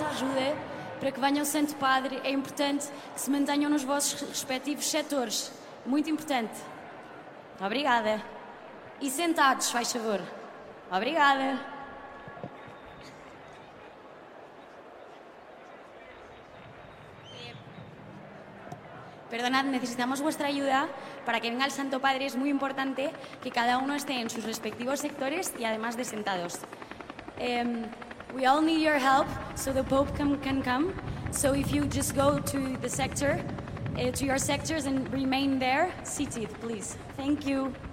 vossa ajuda para que venha o Santo Padre. É importante que se mantenham nos vossos respectivos setores. Muito importante. Obrigada. E sentados, faz favor. Obrigada. Perdonad, necesitamos vuestra ayuda para que venga el Santo Padre. Es muy importante que cada uno esté en sus respectivos sectores y además de sentados. We all need your help so the Pope can come. So if you just go to the sector, to your sectors and remain there, seated, please. Thank you.